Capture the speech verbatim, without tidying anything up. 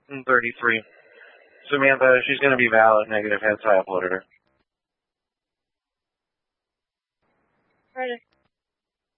Mm, thirty-three. Samantha, she's going to be valid negative heads. I uploaded her. Ready.